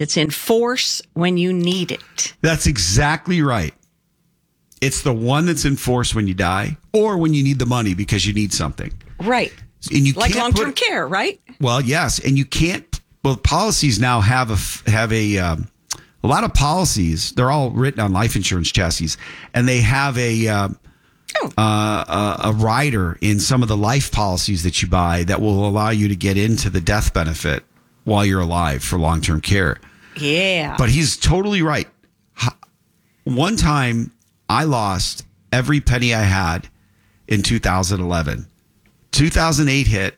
It's in force when you need it. That's exactly right. It's the one that's in force when you die or when you need the money because you need something. Right. And you like can't long-term care, right? Well, yes. And you can't, policies now have a lot of policies. They're all written on life insurance chassis, and they have a rider in some of the life policies that you buy that will allow you to get into the death benefit while you're alive for long-term care. Yeah. But he's totally right. One time I lost every penny I had in 2011. 2008 hit.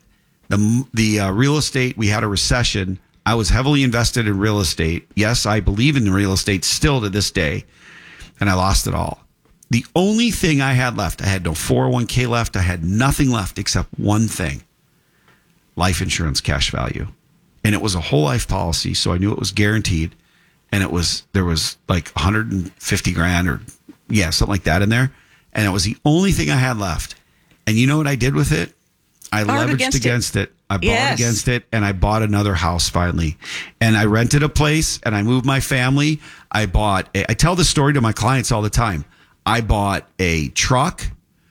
The real estate, we had a recession. I was heavily invested in real estate. Yes, I believe in real estate still to this day. And I lost it all. The only thing I had left, I had no 401k left. I had nothing left except one thing: life insurance cash value. And it was a whole life policy, so I knew it was guaranteed. And there was like 150 grand or something like that in there. And it was the only thing I had left. And you know what I did with it? I leveraged against it. I bought against it, and I bought another house finally. And I rented a place, and I moved my family. I tell this story to my clients all the time. I bought a truck.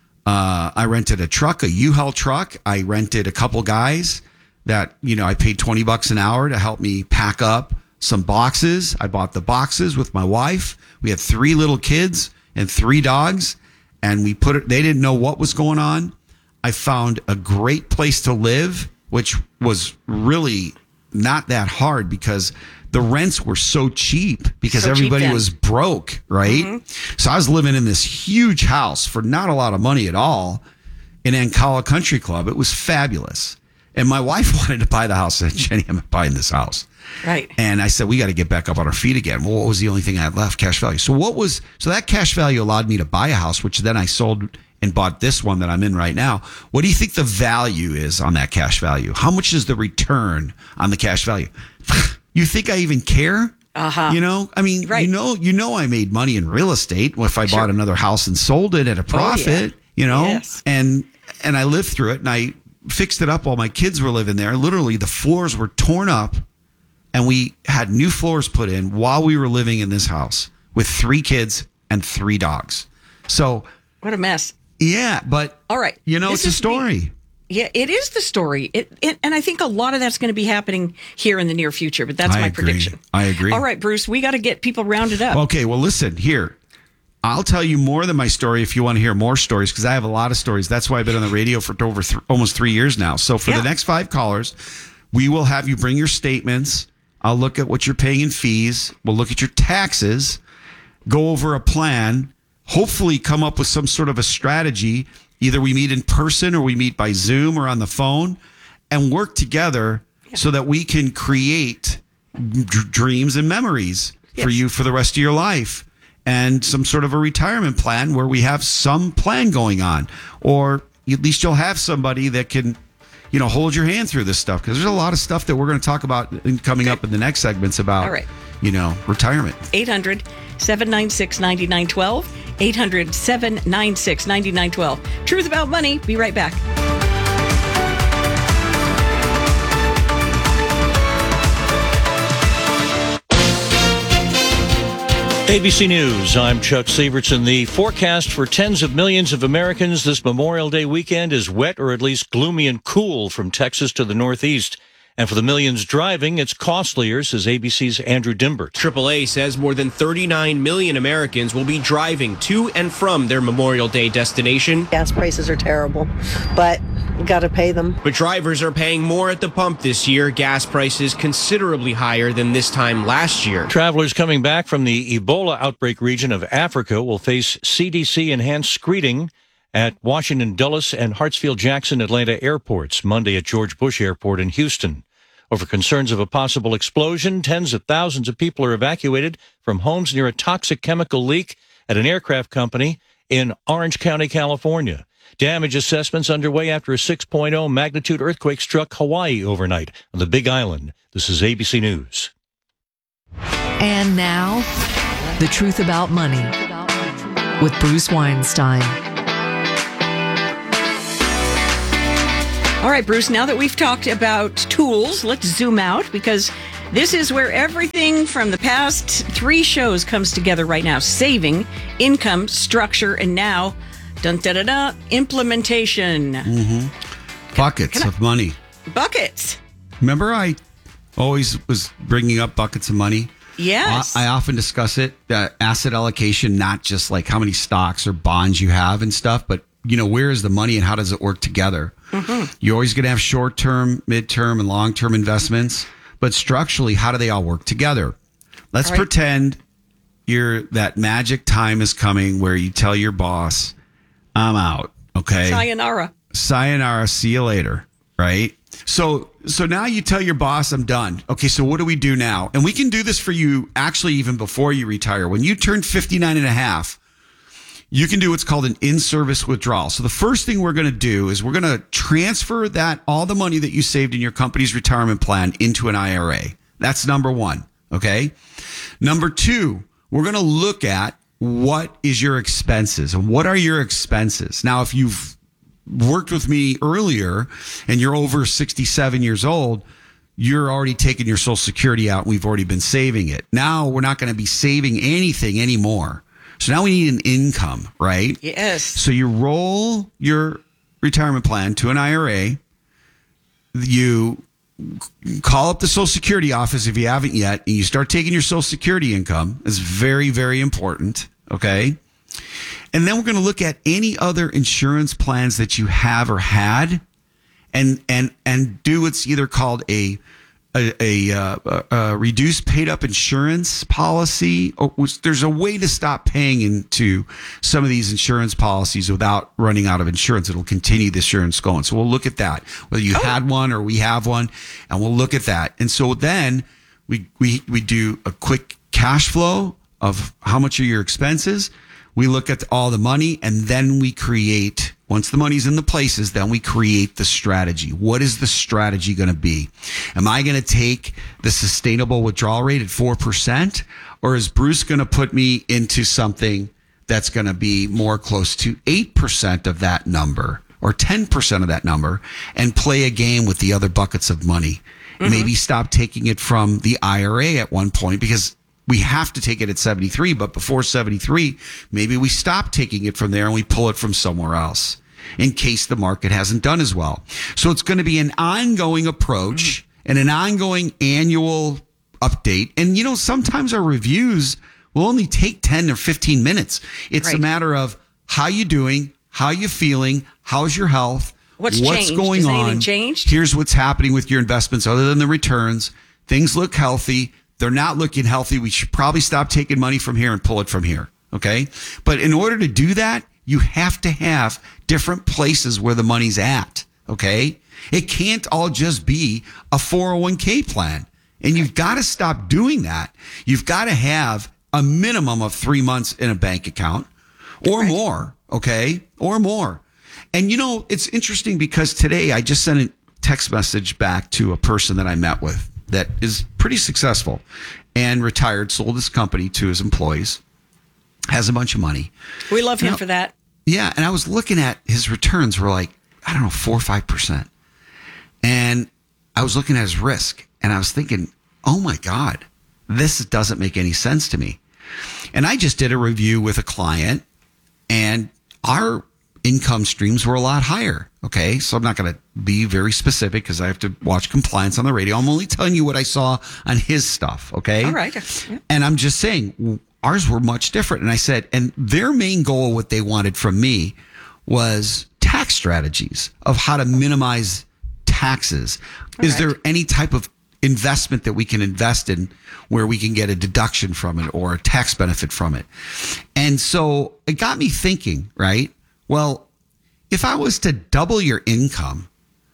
I rented a truck, a U-Haul truck. I rented a couple guys that, I paid $20 an hour to help me pack up some boxes. I bought the boxes with my wife. We had 3 little kids and 3 dogs, and they didn't know what was going on. I found a great place to live, which was really not that hard because the rents were so cheap because everybody was broke, right? Mm-hmm. So I was living in this huge house for not a lot of money at all in Ancala Country Club. It was fabulous. And my wife wanted to buy the house. I said, Jenny, I'm buying this house. Right. And I said, we got to get back up on our feet again. Well, what was the only thing I had left? Cash value. So that cash value allowed me to buy a house, which then I sold and bought this one that I'm in right now. What do you think the value is on that cash value? How much is the return on the cash value? You think I even care? Uh-huh. I mean, right. I made money in real estate if I bought another house and sold it at a profit, Yes. and I lived through it, and I fixed it up while my kids were living there. Literally, the floors were torn up, and we had new floors put in while we were living in this house with 3 kids and 3 dogs. So what a mess. Yeah, but all right, it's a story. It is the story. And I think a lot of that's going to be happening here in the near future, but that's my prediction. I agree. All right, Bruce, we got to get people rounded up. Okay, well, listen, here. I'll tell you more than my story if you want to hear more stories, because I have a lot of stories. That's why I've been on the radio for over almost 3 years now. So for the next 5 callers, we will have you bring your statements. I'll look at what you're paying in fees. We'll look at your taxes, go over a plan, hopefully come up with some sort of a strategy. Either we meet in person or we meet by Zoom or on the phone and work together so that we can create dreams and memories for you for the rest of your life, and some sort of a retirement plan where we have some plan going on, or at least you'll have somebody that can, hold your hand through this stuff, because there's a lot of stuff that we're going to talk about coming up in the next segments about, retirement. 800-796-9912. 800-796-9912. Truth About Money. Be right back. ABC News, I'm Chuck Sievertson. The forecast for tens of millions of Americans this Memorial Day weekend is wet or at least gloomy and cool from Texas to the Northeast. And for the millions driving, it's costlier, says ABC's Andrew Dimbert. AAA says more than 39 million Americans will be driving to and from their Memorial Day destination. Gas prices are terrible, but you got to pay them. But drivers are paying more at the pump this year. Gas prices considerably higher than this time last year. Travelers coming back from the Ebola outbreak region of Africa will face CDC-enhanced screening at Washington Dulles and Hartsfield-Jackson Atlanta airports Monday at George Bush Airport in Houston. Over concerns of a possible explosion, tens of thousands of people are evacuated from homes near a toxic chemical leak at an aircraft company in Orange County, California. Damage assessments underway after a 6.0 magnitude earthquake struck Hawaii overnight on the Big Island. This is ABC News. And now, The Truth About Money with Bruce Weinstein. All right, Bruce, now that we've talked about tools, let's zoom out, because This is where everything from the past 3 shows comes together right now. Saving, income, structure, and now, implementation. Buckets of money. Buckets. Remember I always was bringing up buckets of money? Yes. I often discuss it, asset allocation, not just like how many stocks or bonds you have and stuff, but where is the money and how does it work together? You're always going to have short-term, mid-term, and long-term investments, but structurally, how do they all work together? Let's pretend that magic time is coming where you tell your boss, I'm out. Okay. Sayonara. See you later. Right. So now you tell your boss, I'm done. Okay. So what do we do now? And we can do this for you actually even before you retire. When you turn 59 and a half, you can do what's called an in-service withdrawal. So the first thing we're going to do is we're going to transfer all the money that you saved in your company's retirement plan into an IRA. That's number one. Okay. Number two, we're going to look at what is your expenses and what are your expenses. Now, if you've worked with me earlier and you're over 67 years old, you're already taking your Social Security out and we've already been saving it. Now we're not going to be saving anything anymore. So now we need an income, right? Yes. So you roll your retirement plan to an IRA. You call up the Social Security office if you haven't yet, and you start taking your Social Security income. It's very, very important. Okay. And then we're going to look at any other insurance plans that you have or had and do what's either called a reduced paid up insurance policy, or there's a way to stop paying into some of these insurance policies without running out of insurance. It'll continue the insurance going. So we'll look at that, whether you had one or we have one, and we'll look at that. And so then we do a quick cash flow of how much are your expenses. We look at all the money, and then we create, once the money's in the places, then we create the strategy. What is the strategy going to be? Am I going to take the sustainable withdrawal rate at 4%? Or is Bruce going to put me into something that's going to be more close to 8% of that number or 10% of that number and play a game with the other buckets of money? Maybe stop taking it from the IRA at one point, because we have to take it at 73, but before 73, maybe we stop taking it from there and we pull it from somewhere else in case the market hasn't done as well. So it's going to be an ongoing approach and an ongoing annual update. And, sometimes our reviews will only take 10 or 15 minutes. It's a matter of how you doing, how you feeling, how's your health, what's going Has on. anything changed? Here's what's happening with your investments other than the returns. Things look healthy. They're not looking healthy. We should probably stop taking money from here and pull it from here. Okay. But in order to do that, you have to have different places where the money's at. Okay. It can't all just be a 401k plan. And you've got to stop doing that. You've got to have a minimum of 3 months in a bank account or more. Okay. Or more. And it's interesting because today I just sent a text message back to a person that I met with that is pretty successful and retired, sold his company to his employees, has a bunch of money. We love him for that. Yeah. And I was looking at his returns were like, 4 or 5%. And I was looking at his risk and I was thinking, oh my God, this doesn't make any sense to me. And I just did a review with a client and our income streams were a lot higher. Okay. So I'm not going to be very specific because I have to watch compliance on the radio. I'm only telling you what I saw on his stuff. Okay. All right. Yeah. And I'm just saying ours were much different. And I said, and their main goal, what they wanted from me was tax strategies of how to minimize taxes. Is there any type of investment that we can invest in where we can get a deduction from it or a tax benefit from it? And so it got me thinking, right? Well, if I was to double your income,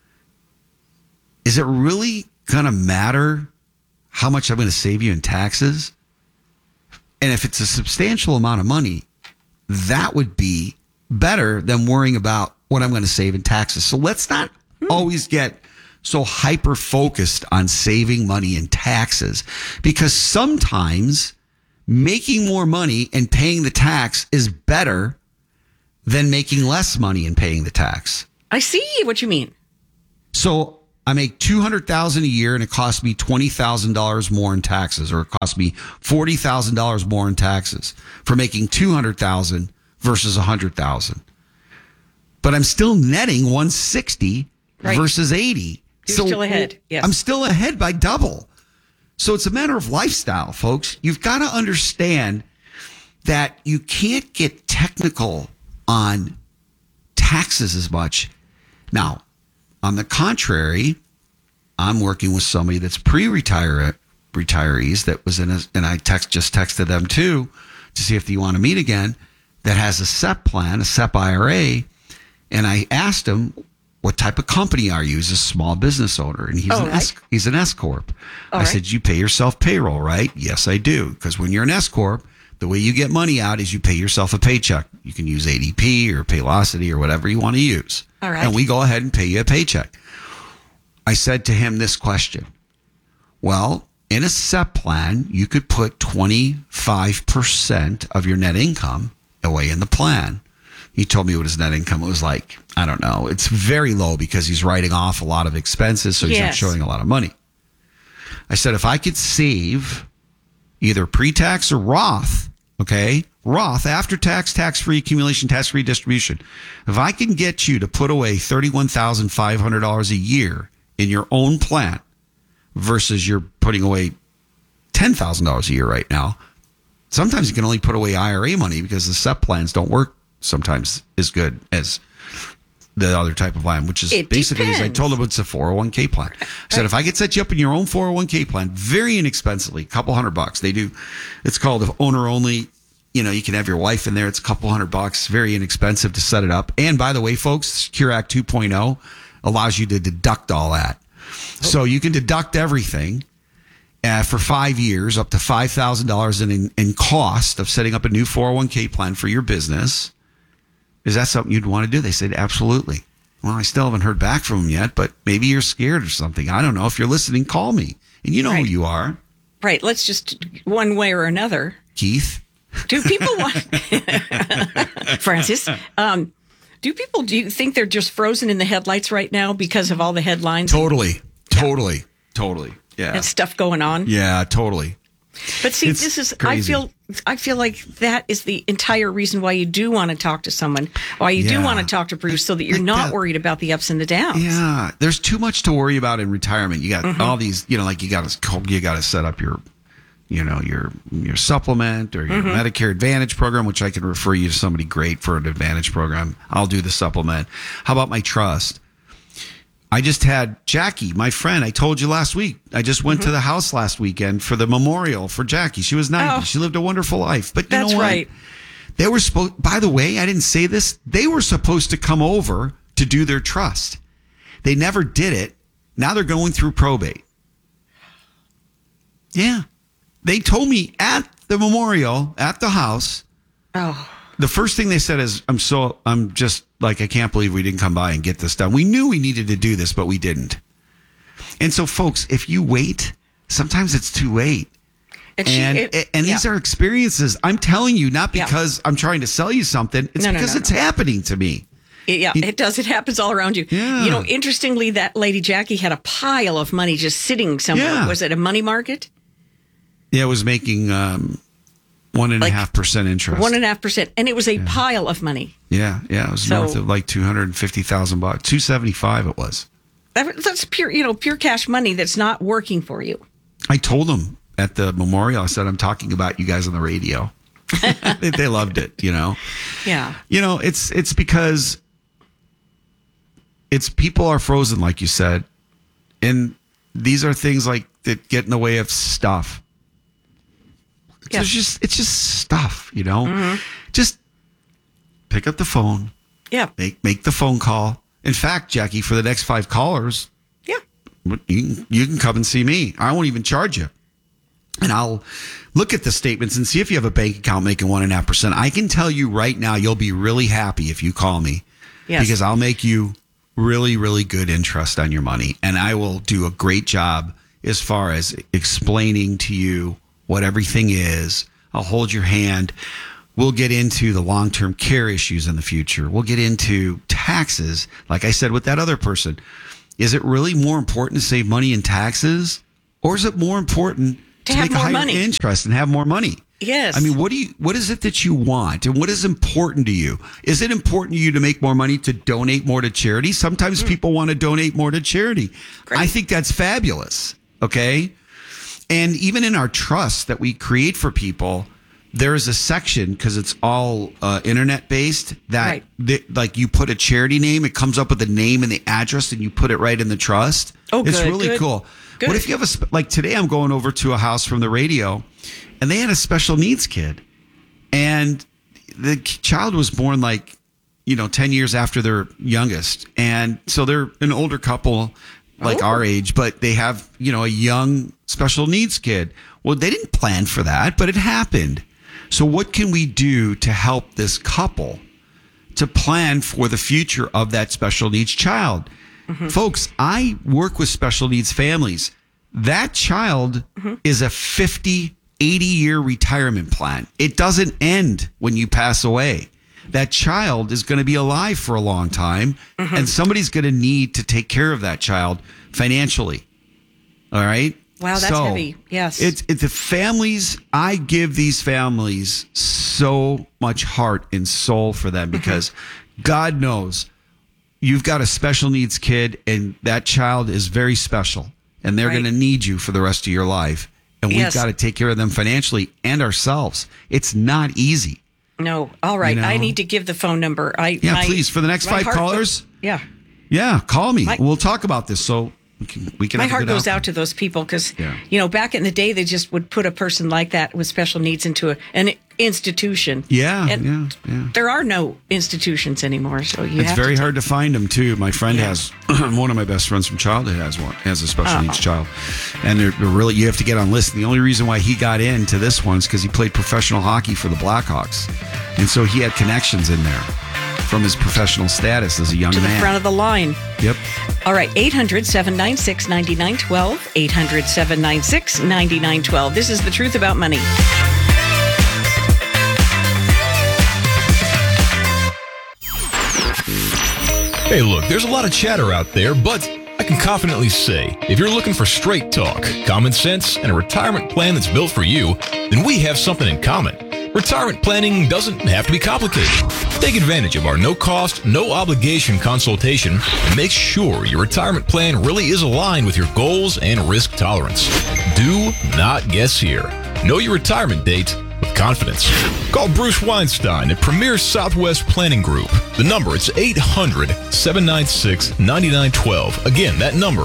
is it really going to matter how much I'm going to save you in taxes? And if it's a substantial amount of money, that would be better than worrying about what I'm going to save in taxes. So let's not always get so hyper focused on saving money in taxes, because sometimes making more money and paying the tax is better than making less money and paying the tax. I see what you mean. So I make $200,000 a year and it costs me $20,000 more in taxes, or it costs me $40,000 more in taxes for making $200,000 versus $100,000. But I'm still netting $160 versus $80. You're still ahead. Yes. I'm still ahead by double. So it's a matter of lifestyle, folks. You've got to understand that you can't get technical on taxes as much. Now, on the contrary, I'm working with somebody that's retirees that was in and I just texted them too to see if they want to meet again, that has a SEP plan, a SEP IRA. And I asked him, what type of company are you? He's a small business owner, and he's an S Corp. I said, you pay yourself payroll, right? Yes, I do. Because when you're an S Corp, the way you get money out is you pay yourself a paycheck. You can use ADP or Paylocity or whatever you want to use. All right. And we go ahead and pay you a paycheck. I said to him this question. Well, in a SEP plan, you could put 25% of your net income away in the plan. He told me what his net income was like. I don't know. It's very low because he's writing off a lot of expenses, so he's not showing a lot of money. I said, if I could save either pre-tax or Roth, okay? Roth, after-tax, tax-free accumulation, tax-free distribution. If I can get you to put away $31,500 a year in your own plan versus you're putting away $10,000 a year right now, sometimes you can only put away IRA money because the SEP plans don't work sometimes as good as the other type of plan, which is basically, as I told him, it's a 401k plan. I said, if I could set you up in your own 401k plan, very inexpensively, $200. They do, it's called owner only. You know, you can have your wife in there. It's $200, very inexpensive to set it up. And by the way, folks, Secure Act 2.0 allows you to deduct all that. So you can deduct everything for 5 years, up to $5,000 in cost of setting up a new 401k plan for your business. Is that something you'd want to do? They said, absolutely. Well, I still haven't heard back from them yet, but maybe you're scared or something. I don't know. If you're listening, call me. And you know who you are. Right. Let's just, one way or another. Keith. Do people want, Francis, do you think they're just frozen in the headlights right now because of all the headlines? Totally. Yeah. And stuff going on? Yeah, totally. But see, It's this is, crazy. I feel like that is the entire reason why you do want to talk to someone, why you do want to talk to Bruce, so that you're not worried about the ups and the downs. Yeah. There's too much to worry about in retirement. You got all these, like you got to set up your supplement or your Medicare Advantage program, which I can refer you to somebody great for an Advantage program. I'll do the supplement. How about my trust? I just had Jackie, my friend. I told you last week. I just went to the house last weekend for the memorial for Jackie. She was 90. She lived a wonderful life. But you know what? Right. They were supposed, by the way, I didn't say this. They were supposed to come over to do their trust. They never did it. Now they're going through probate. Yeah. They told me at the memorial, at the house. Oh. The first thing they said is, I'm just like, I can't believe we didn't come by and get this done. We knew we needed to do this, but we didn't. And so, folks, if you wait, sometimes it's too late. And these are experiences. I'm telling you, not because I'm trying to sell you something. It's because it's happening to me. It does. It happens all around you. Yeah. You know, interestingly, that lady Jackie had a pile of money just sitting somewhere. Yeah. Was it a money market? Yeah, it was making 1.5% interest. 1.5%, and it was a pile of money. Yeah, it was north of like $250,000, $275,000 it was. That's pure cash money that's not working for you. I told them at the memorial, I said, I'm talking about you guys on the radio. They loved it, Yeah. It's because people are frozen, like you said, and these are things like that get in the way of stuff. Yeah. It's just stuff, Just pick up the phone. Yeah. Make the phone call. In fact, Jackie, for the next 5 callers, you can come and see me. I won't even charge you. And I'll look at the statements and see if you have a bank account making 1.5%. I can tell you right now, you'll be really happy if you call me. Yes. Because I'll make you really, really good interest on your money. And I will do a great job as far as explaining to you what everything is. I'll hold your hand. We'll get into the long-term care issues in the future. We'll get into taxes. Like I said with that other person, is it really more important to save money in taxes, or is it more important to have make a more higher money? interest and have more money? Yes. I mean, what is it that you want, and what is important to you? Is it important to you to make more money, to donate more to charity? Sometimes people want to donate more to charity. Great. I think that's fabulous. Okay. And even in our trust that we create for people, there is a section, because it's all internet based, that like you put a charity name, it comes up with the name and the address, and you put it right in the trust. Oh, it's good, really good. cool. Good. What if you have like today I'm going over to a house from the radio, and they had a special needs kid, and the child was born 10 years after their youngest. And so they're an older couple, like our age, but they have, a young special needs kid. Well, they didn't plan for that, but it happened. So what can we do to help this couple to plan for the future of that special needs child? Folks, I work with special needs families. That child is a 50, 80-year retirement plan. It doesn't end when you pass away. That child is going to be alive for a long time, and somebody's going to need to take care of that child financially. All right? Wow, that's heavy. Yes. It's the families. I give these families so much heart and soul for them, because God knows you've got a special needs kid, and that child is very special, and they're going to need you for the rest of your life. And we've got to take care of them financially and ourselves. It's not easy. No. All right. I need to give the phone number. Please, for the next 5 callers. Yeah, call me. We'll talk about this. So we can. My have a heart good goes outcome. out to those people, because, back in the day, they just would put a person like that with special needs into an institution. Yeah. There are no institutions anymore, so It's very hard to find them too. My friend has one of my best friends from childhood has a special needs child, and they're really, you have to get on list. And the only reason why he got into this one is because he played professional hockey for the Blackhawks, and so he had connections in there from his professional status as a young man. to the front of the line. Yep. All right, 800-796-9912, 800-796-9912. This is The Truth About Money. Hey, look, there's a lot of chatter out there, but I can confidently say, if you're looking for straight talk, common sense, and a retirement plan that's built for you, then we have something in common. Retirement planning doesn't have to be complicated. Take advantage of our no-cost, no-obligation consultation and make sure your retirement plan really is aligned with your goals and risk tolerance. Do not guess here. Know your retirement date with confidence. Call Bruce Weinstein at Premier Southwest Planning Group. The number, it's 800-796-9912. Again, that number,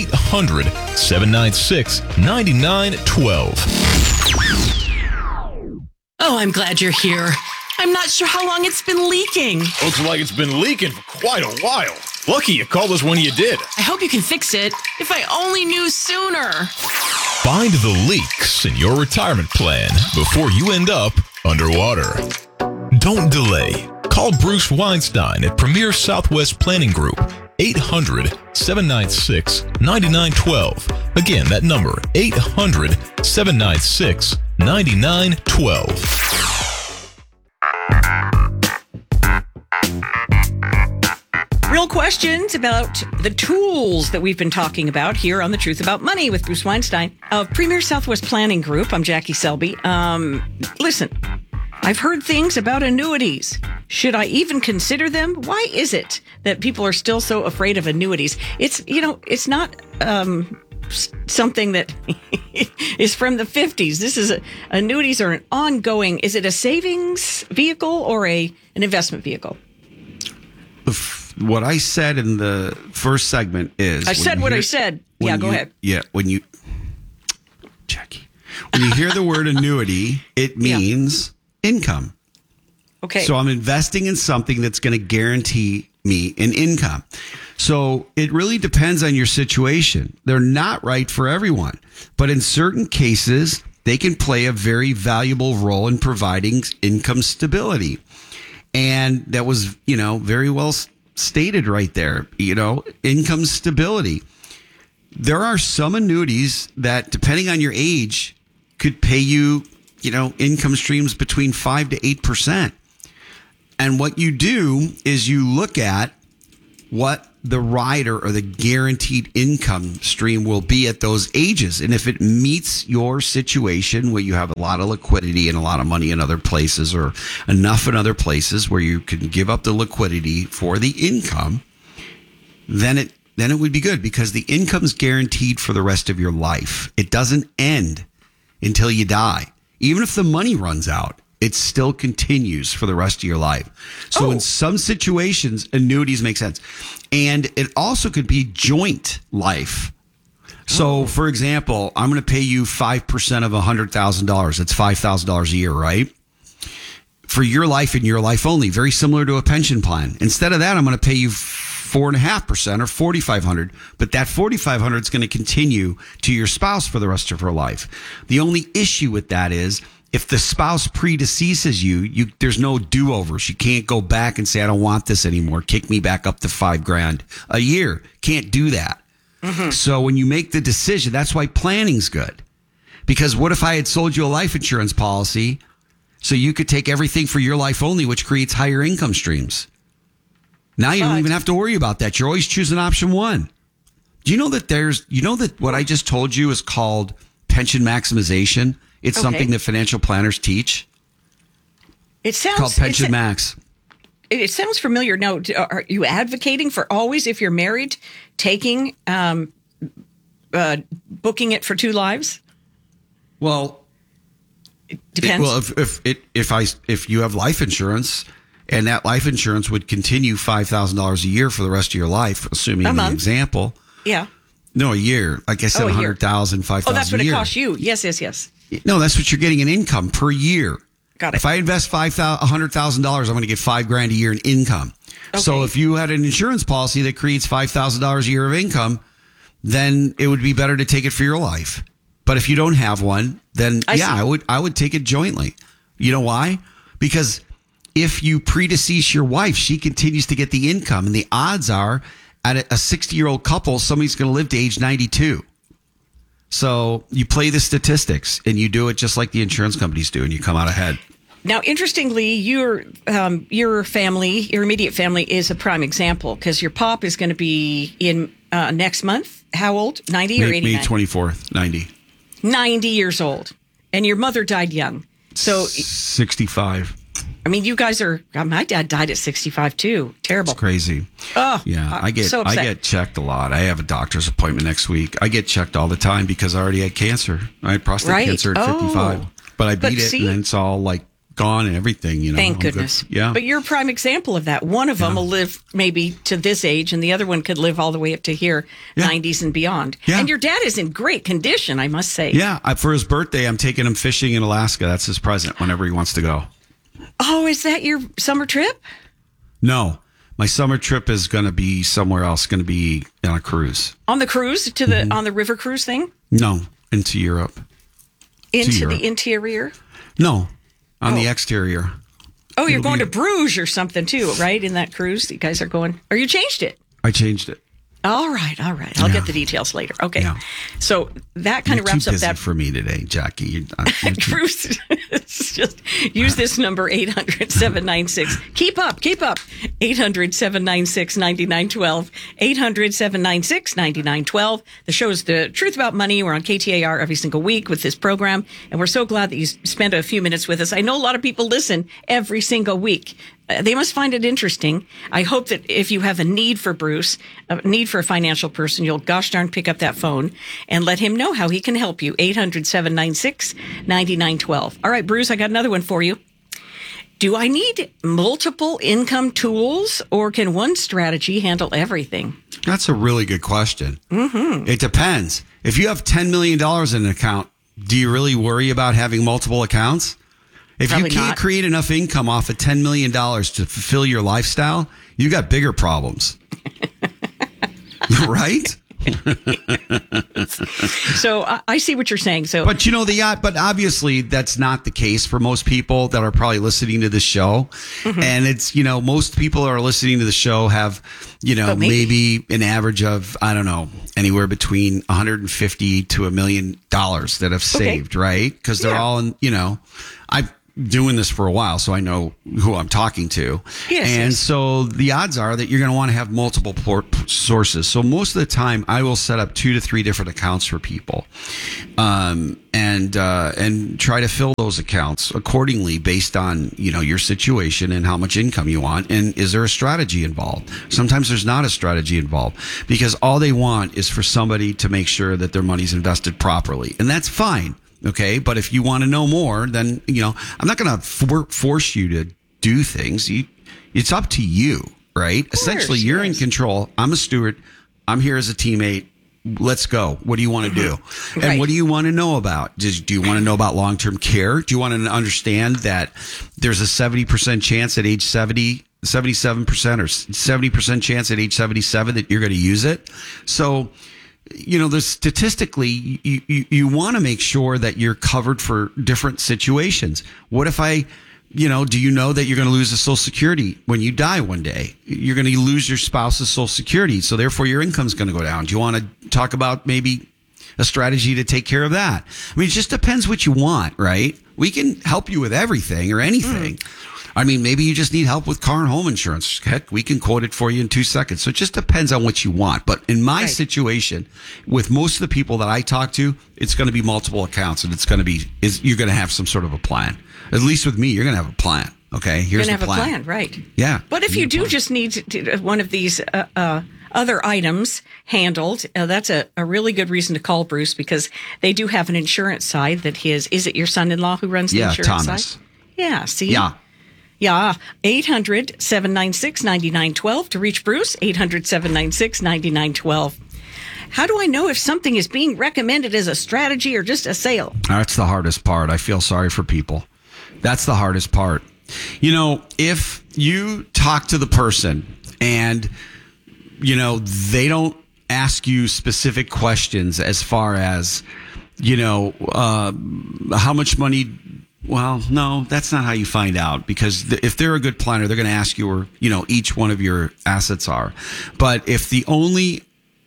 800-796-9912. Oh, I'm glad you're here. I'm not sure how long it's been leaking. Looks like it's been leaking for quite a while. Lucky you called us when you did. I hope you can fix it. If I only knew sooner. Find the leaks in your retirement plan before you end up underwater. Don't delay. Call Bruce Weinstein at Premier Southwest Planning Group, 800-796-9912. Again, that number, 800-796-9912. Real questions about the tools that we've been talking about here on The Truth About Money with Bruce Weinstein of Premier Southwest Planning Group. I'm Jackie Selby. Listen, I've heard things about annuities. Should I even consider them? Why is it that people are still so afraid of annuities? It's not something that is from the 50s. This is annuities are an ongoing. Is it a savings vehicle or an investment vehicle? What I said in the first segment is... I said what I said. Yeah, go ahead. Yeah, Jackie, when you hear the word annuity, it means income. Okay. So I'm investing in something that's going to guarantee me an income. So it really depends on your situation. They're not right for everyone, but in certain cases, they can play a very valuable role in providing income stability. And that was, very well stated right there, income stability. There are some annuities that, depending on your age, could pay you, income streams between 5 to 8%. And what you do is you look at what the rider or the guaranteed income stream will be at those ages. And if it meets your situation where you have a lot of liquidity and a lot of money in other places, or enough in other places where you can give up the liquidity for the income, then it would be good, because the income's guaranteed for the rest of your life. It doesn't end until you die. Even if the money runs out, it still continues for the rest of your life. So in some situations, annuities make sense. And it also could be joint life. So, for example, I'm going to pay you 5% of $100,000. That's $5,000 a year, right? For your life and your life only, very similar to a pension plan. Instead of that, I'm going to pay you 4.5% or $4,500, but that $4,500 is going to continue to your spouse for the rest of her life. The only issue with that is, if the spouse predeceases you, there's no do-overs. You can't go back and say, I don't want this anymore. Kick me back up to $5,000 a year. Can't do that. Mm-hmm. So when you make the decision, that's why planning's good. Because what if I had sold you a life insurance policy so you could take everything for your life only, which creates higher income streams? Now you don't even have to worry about that. You're always choosing option one. Do you know that what I just told you is called pension maximization? It's something that financial planners teach. It's called Pension Max. It sounds familiar. Now, are you advocating for always, if you're married, taking, booking it for two lives? Well, it depends. If you have life insurance, and that life insurance would continue $5,000 a year for the rest of your life, assuming the example. Yeah. No, a year. Like I said, 100,000, 5,000 Oh, that's what a year. It costs you. Yes. No, that's what you're getting in income per year. Got it. If I invest $100,000, I'm going to get $5,000 a year in income. Okay. So if you had an insurance policy that creates $5,000 a year of income, then it would be better to take it for your life. But if you don't have one, then I would take it jointly. You know why? Because if you predecease your wife, she continues to get the income, and the odds are, at a 60-year-old couple, somebody's going to live to age 92. So you play the statistics, and you do it just like the insurance companies do, and you come out ahead. Now, interestingly, your family, your immediate family, is a prime example, because your pop is going to be in next month. How old? 90 or 89? May 24th, 90. 90 years old. And your mother died young. So 65. I mean, you guys are. My dad died at 65 too. Terrible. It's crazy. Oh, yeah. I get checked a lot. I have a doctor's appointment next week. I get checked all the time because I already had cancer. I had prostate cancer at 55, but I beat it, and it's all like gone and everything. You know. Thank goodness. Good. Yeah. But you're a prime example of that. One of them will live maybe to this age, and the other one could live all the way up to here, 90s and beyond. Yeah. And your dad is in great condition, I must say. Yeah. For his birthday, I'm taking him fishing in Alaska. That's his present whenever he wants to go. Oh, is that your summer trip? No, my summer trip is going to be somewhere else. Going to be on a cruise. On the cruise on the river cruise thing? No, into Europe. Into the interior? No, on the exterior. Oh, you're going to Bruges or something too, right? In that cruise, you guys are going. Or you changed it? I changed it. All right. I'll get the details later. Okay. Yeah. So that kind of wraps up that for me today, Jackie. Cruise. Just use this number 800-796. Keep up. 800-796-9912. 800-796-9912. The show is The Truth About Money. We're on KTAR every single week with this program, and we're so glad that you spent a few minutes with us. I know a lot of people listen every single week. They must find it interesting. I hope that if you have a need for Bruce, a need for a financial person, you'll gosh darn pick up that phone and let him know how he can help you. 800-796-9912. All right, Bruce, I got another one for you. Do I need multiple income tools, or can one strategy handle everything? That's a really good question. Mm-hmm. It depends. If you have $10 million in an account, do you really worry about having multiple accounts? If Probably you can't create enough income off of $10 million to fulfill your lifestyle, you got bigger problems. Right? So I see what you're saying. But but obviously that's not the case for most people that are probably listening to the show. Mm-hmm. And it's, most people that are listening to the show have, maybe an average of, I don't know, anywhere between $150 to $1 million that have saved, right? Because they're all in, doing this for a while, so I know who I'm talking to. Yes, and yes. so the odds are that you're going to want to have multiple sources. So most of the time, I will set up 2 to 3 different accounts for people, and try to fill those accounts accordingly based on your situation and how much income you want, and is there a strategy involved. Sometimes there's not a strategy involved because all they want is for somebody to make sure that their money's invested properly, and that's fine. Okay, but if you want to know more, then I'm not going to force you to do things. It's up to you, right? Essentially, you're in control. I'm a steward. I'm here as a teammate. Let's go. What do you want to do? And Right. what do you want to know about? Do you want to know about long-term care? Do you want to understand that there's a 70% chance at age 70, 77% or 70% chance at age 77 that you're going to use it? So, there's statistically, you want to make sure that you're covered for different situations. What if do you know that you're going to lose the Social Security when you die one day? You're going to lose your spouse's Social Security, so therefore your income's going to go down. Do you want to talk about maybe a strategy to take care of that? I mean, it just depends what you want, right? We can help you with everything or anything. I mean, maybe you just need help with car and home insurance. Heck, we can quote it for you in 2 seconds. So it just depends on what you want. But in my situation, with most of the people that I talk to, it's going to be multiple accounts, and you're going to have some sort of a plan. At least with me, you're going to have a plan. Okay, here's You're the going to have plan. a plan, right? Yeah. But if you do just need one of these other items handled, that's a really good reason to call Bruce, because they do have an insurance side that is it your son-in-law who runs the insurance Thomas. side? Yeah, see? Yeah. Yeah, 800-796-9912 to reach Bruce, 800-796-9912. How do I know if something is being recommended as a strategy or just a sale? That's the hardest part. I feel sorry for people. That's the hardest part. If you talk to the person and, they don't ask you specific questions as far as, how much money. Well, no, that's not how you find out, because if they're a good planner, they're going to ask you where, each one of your assets are. But if the only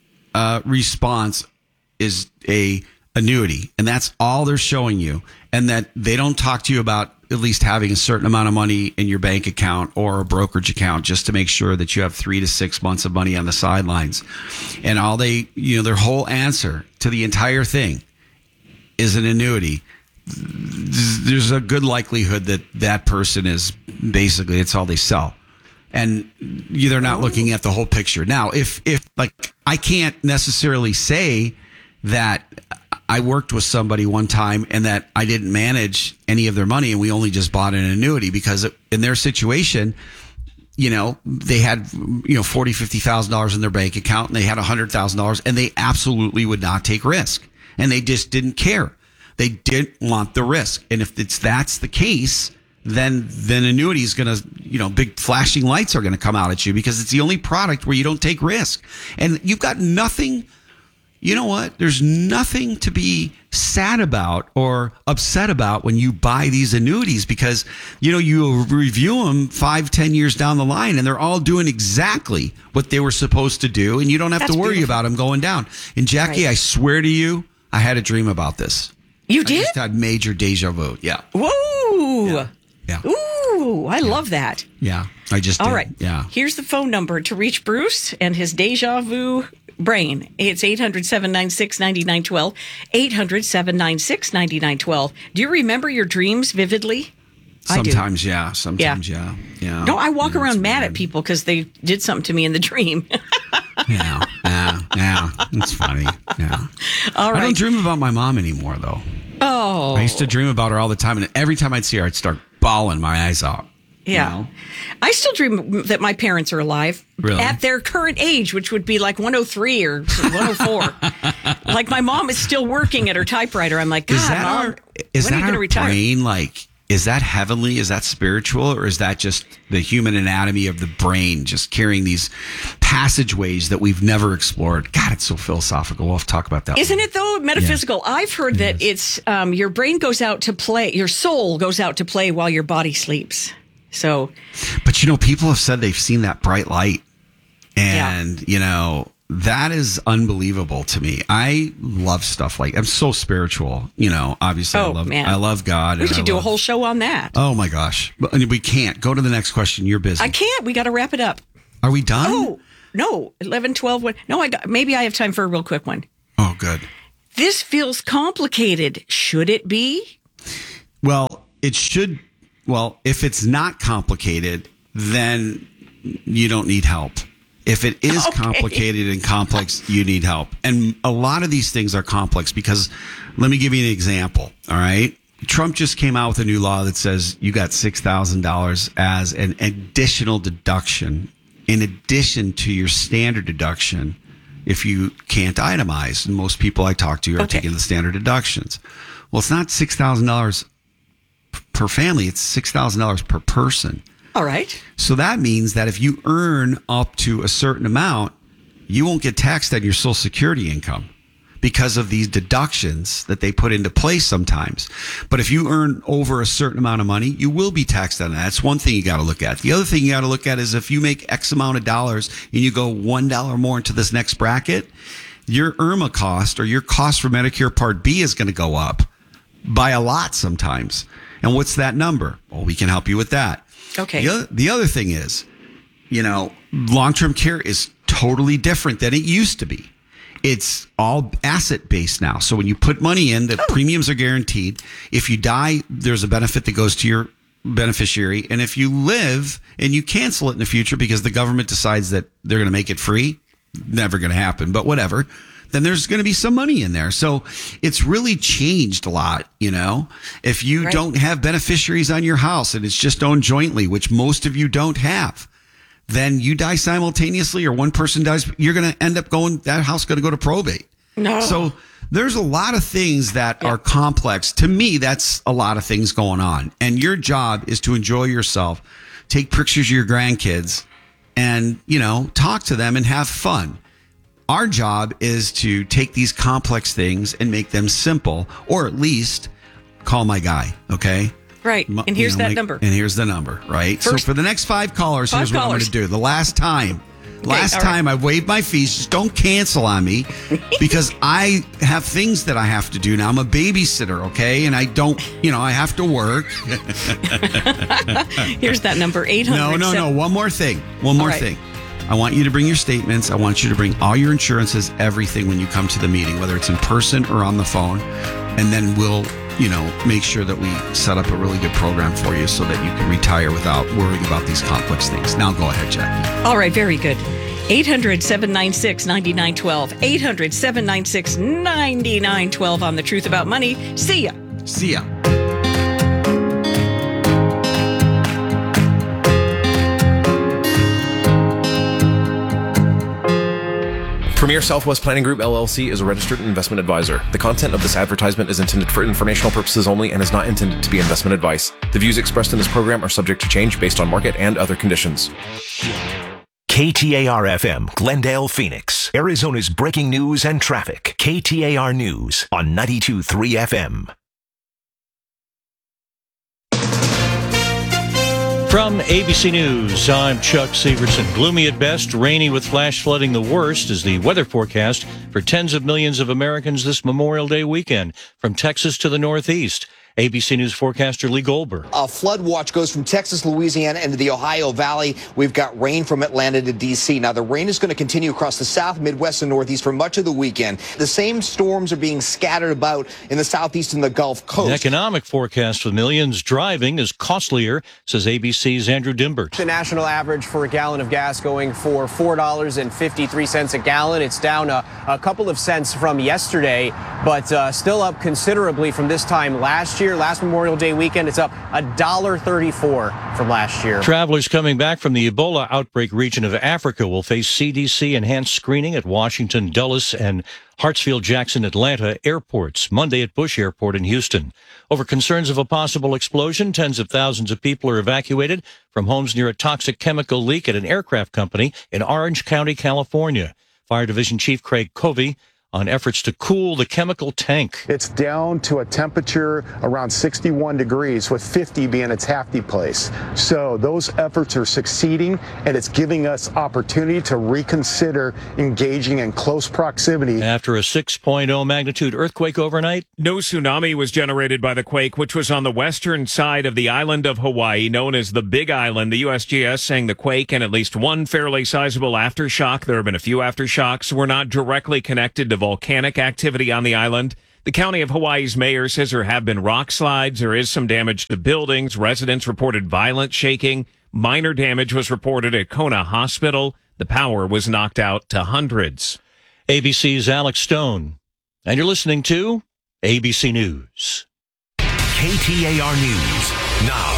response is a annuity, and that's all they're showing you, and that they don't talk to you about at least having a certain amount of money in your bank account or a brokerage account just to make sure that you have 3 to 6 months of money on the sidelines, and all their whole answer to the entire thing is an annuity, there's a good likelihood that person is basically, it's all they sell. And they're not looking at the whole picture. Now, if I can't necessarily say that I worked with somebody one time and that I didn't manage any of their money and we only just bought an annuity, because in their situation, they had, $40,000, $50,000 in their bank account, and they had $100,000, and they absolutely would not take risk. And they just didn't care. They didn't want the risk. And if that's the case, then annuity is going to, big flashing lights are going to come out at you, because it's the only product where you don't take risk. And you've got nothing, there's nothing to be sad about or upset about when you buy these annuities, because, you review them 5-10 years down the line and they're all doing exactly what they were supposed to do. And you don't have to worry about them going down. And Jackie, I swear to you, I had a dream about this. You did? I just had major deja vu. Yeah. Whoa. Yeah. Ooh, I love that. Yeah. I just did. All right. Yeah. Here's the phone number to reach Bruce and his deja vu brain. It's 800-796-9912. 800-796-9912. Do you remember your dreams vividly? Sometimes, yeah. Sometimes, yeah. No, I walk around mad at people because they did something to me in the dream. Yeah. It's funny. Yeah. All right. I don't dream about my mom anymore, though. Oh. I used to dream about her all the time, and every time I'd see her, I'd start bawling my eyes out. Yeah. I still dream that my parents are alive. Really? At their current age, which would be like 103 or 104. Like my mom is still working at her typewriter. I'm like, God, Mom, when are you going to retire? Brain, is that heavenly? Is that spiritual? Or is that just the human anatomy of the brain just carrying these passageways that we've never explored? God, it's so philosophical. We'll have to talk about that. Isn't it, though, metaphysical? Yeah. I've heard that it's your brain goes out to play, your soul goes out to play while your body sleeps. So, but people have said they've seen that bright light, and that is unbelievable to me. I love stuff like, I'm so spiritual, obviously. Man. I love God. We should do a whole show on that. Oh my gosh. But we can't. Go to the next question. You're busy. I can't. We got to wrap it up. Are we done? Oh, no. 11, 12. No, maybe I have time for a real quick one. Oh, good. This feels complicated. Should it be? Well, it should. Well, if it's not complicated, then you don't need help. If it is complicated and complex, you need help. And a lot of these things are complex because let me give you an example. All right. Trump just came out with a new law that says you got $6,000 as an additional deduction in addition to your standard deduction if you can't itemize. And most people I talk to are taking the standard deductions. Well, it's not $6,000 per family. It's $6,000 per person. All right. So that means that if you earn up to a certain amount, you won't get taxed on your Social Security income because of these deductions that they put into place sometimes. But if you earn over a certain amount of money, you will be taxed on that. That's one thing you got to look at. The other thing you got to look at is if you make X amount of dollars and you go $1 more into this next bracket, your IRMA cost or your cost for Medicare Part B is going to go up by a lot sometimes. And what's that number? Well, we can help you with that. Okay. The other thing is, long-term care is totally different than it used to be. It's all asset-based now. So when you put money in, the premiums are guaranteed. If you die, there's a benefit that goes to your beneficiary. And if you live and you cancel it in the future because the government decides that they're going to make it free, never going to happen, but whatever, then there's going to be some money in there. So it's really changed a lot, If you don't have beneficiaries on your house and it's just owned jointly, which most of you don't have, then you die simultaneously or one person dies, you're going to end up that house going to go to probate. No. So there's a lot of things that are complex. To me, that's a lot of things going on. And your job is to enjoy yourself, take pictures of your grandkids and, talk to them and have fun. Our job is to take these complex things and make them simple, or at least call my guy, okay? Right. And here's that number. And here's the number, right? So for the next 5 callers, here's what I'm going to do. The last time I waived my fees. Just don't cancel on me because I have things that I have to do now. I'm a babysitter, okay? And I don't, I have to work. Here's that number, 800. No. One more thing. I want you to bring your statements. I want you to bring all your insurances, everything when you come to the meeting, whether it's in person or on the phone. And then we'll, make sure that we set up a really good program for you so that you can retire without worrying about these complex things. Now go ahead, Jackie. All right. Very good. 800-796-9912. 800-796-9912 on The Truth About Money. See ya. See ya. Premier Southwest Planning Group, LLC is a registered investment advisor. The content of this advertisement is intended for informational purposes only and is not intended to be investment advice. The views expressed in this program are subject to change based on market and other conditions. KTAR-FM, Glendale, Phoenix, Arizona's breaking news and traffic. KTAR News on 92.3 FM. From ABC News, I'm Chuck Severson. Gloomy at best, rainy with flash flooding the worst is the weather forecast for tens of millions of Americans this Memorial Day weekend, from Texas to the Northeast. ABC News forecaster Lee Goldberg. A flood watch goes from Texas, Louisiana, into the Ohio Valley. We've got rain from Atlanta to D.C. Now, the rain is going to continue across the South, Midwest, and Northeast for much of the weekend. The same storms are being scattered about in the Southeast and the Gulf Coast. An economic forecast for millions driving is costlier, says ABC's Andrew Dimbert. The national average for a gallon of gas going for $4.53 a gallon. It's down a couple of cents from yesterday, but still up considerably from this time last year. Last Memorial Day weekend, it's up $1.34 from last year. Travelers coming back from the Ebola outbreak region of Africa will face CDC enhanced screening at Washington, Dulles, and Hartsfield-Jackson, Atlanta airports Monday at Bush Airport in Houston. Over concerns of a possible explosion, tens of thousands of people are evacuated from homes near a toxic chemical leak at an aircraft company in Orange County, California. Fire Division Chief Craig Covey on efforts to cool the chemical tank. It's down to a temperature around 61 degrees, with 50 being its halfway place. So those efforts are succeeding, and it's giving us opportunity to reconsider engaging in close proximity. After a 6.0 magnitude earthquake overnight, no tsunami was generated by the quake, which was on the western side of the island of Hawaii, known as the Big Island. The USGS saying the quake and at least one fairly sizable aftershock, there have been a few aftershocks, were not directly connected to volcanic activity on the island. The county of Hawaii's mayor says there have been rock slides. There is some damage to buildings. Residents reported violent shaking. Minor damage was reported at Kona Hospital. The power was knocked out to hundreds. ABC's Alex Stone. And you're listening to ABC News. KTAR News now.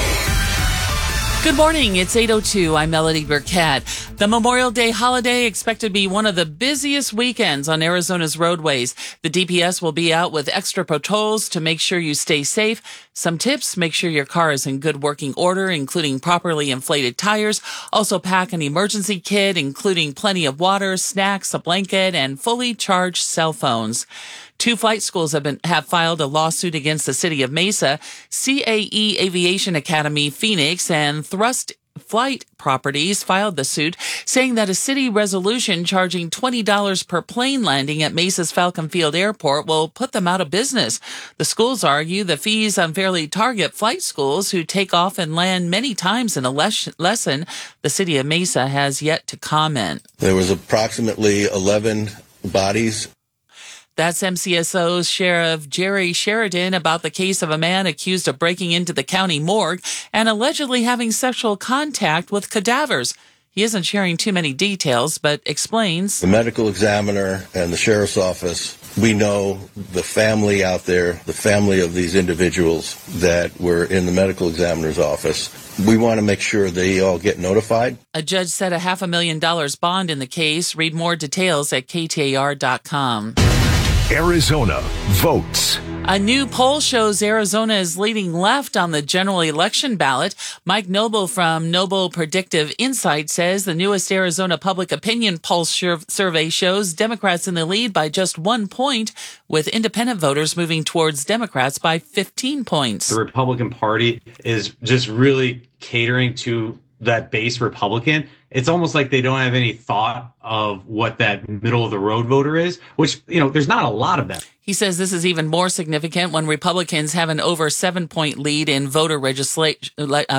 Good morning. It's 8:02. I'm Melody Burkett. The Memorial Day holiday expected to be one of the busiest weekends on Arizona's roadways. The DPS will be out with extra patrols to make sure you stay safe. Some tips: make sure your car is in good working order, including properly inflated tires. Also pack an emergency kit, including plenty of water, snacks, a blanket, and fully charged cell phones. 2 flight schools have filed a lawsuit against the city of Mesa. CAE Aviation Academy Phoenix and Thrust Flight Properties filed the suit, saying that a city resolution charging $20 per plane landing at Mesa's Falcon Field Airport will put them out of business. The schools argue the fees unfairly target flight schools who take off and land many times in a lesson. The city of Mesa has yet to comment. There was approximately 11 bodies. That's MCSO's Sheriff Jerry Sheridan about the case of a man accused of breaking into the county morgue and allegedly having sexual contact with cadavers. He isn't sharing too many details, but explains. The medical examiner and the sheriff's office, we know the family out there, the family of these individuals that were in the medical examiner's office. We want to make sure they all get notified. A judge set a $500,000 bond in the case. Read more details at KTAR.com. Arizona votes. A new poll shows Arizona is leading left on the general election ballot. Mike Noble from Noble Predictive Insight says the newest Arizona public opinion pulse survey shows Democrats in the lead by just 1 point, with independent voters moving towards Democrats by 15 points. The Republican Party is just really catering to that base Republican. It's almost like they don't have any thought of what that middle of the road voter is, which, there's not a lot of them. He says this is even more significant when Republicans have an over 7-point lead in voter registration.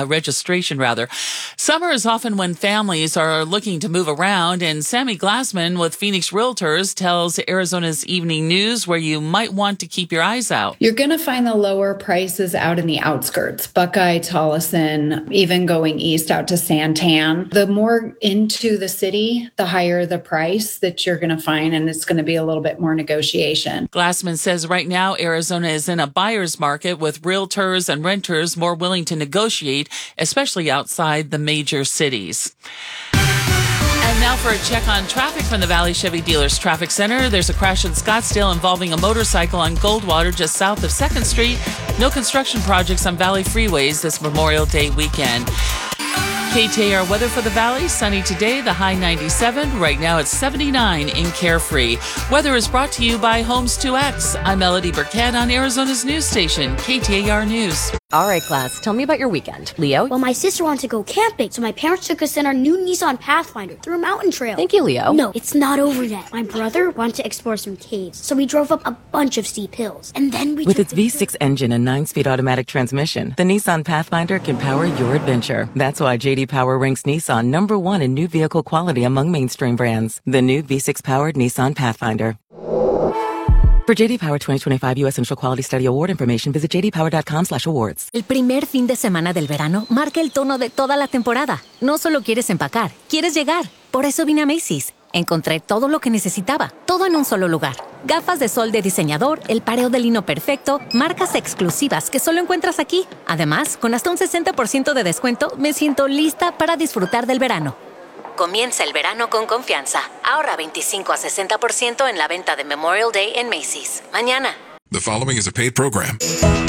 Summer is often when families are looking to move around, and Sammy Glassman with Phoenix Realtors tells Arizona's Evening News where you might want to keep your eyes out. You're going to find the lower prices out in the outskirts, Buckeye, Tolleson, even going east out to Santan. The more into the city, the higher the price that you're going to find, and it's going to be a little bit more negotiation. Glassman says right now Arizona is in a buyer's market with realtors and renters more willing to negotiate, especially outside the major cities. And now for a check on traffic from the Valley Chevy Dealers Traffic Center. There's a crash in Scottsdale involving a motorcycle on Goldwater just south of 2nd Street. No construction projects on Valley freeways this Memorial Day weekend. KTAR weather for the Valley. Sunny today, the high 97. Right now it's 79 in Carefree. Weather is brought to you by Homes 2X. I'm Melody Burkett on Arizona's news station, KTAR News. All right, class, tell me about your weekend. Leo? Well, my sister wanted to go camping, so my parents took us in our new Nissan Pathfinder through a mountain trail. Thank you, Leo. No, it's not over yet. My brother wanted to explore some caves, so we drove up a bunch of steep hills. And then With its V6 engine and 9-speed automatic transmission, the Nissan Pathfinder can power your adventure. That's why J.D. Power ranks Nissan #1 in new vehicle quality among mainstream brands. The new V6-powered Nissan Pathfinder. For J.D. Power 2025 U.S. Central Quality Study Award information, visit jdpower.com/awards. El primer fin de semana del verano marca el tono de toda la temporada. No solo quieres empacar, quieres llegar. Por eso vine a Macy's. Encontré todo lo que necesitaba, todo en un solo lugar. Gafas de sol de diseñador, el pareo de lino perfecto, marcas exclusivas que solo encuentras aquí. Además, con hasta un 60% de descuento, me siento lista para disfrutar del verano. Comienza el verano con confianza. Ahorra 25 a 60% en la venta de Memorial Day en Macy's. Mañana. The following is a paid program.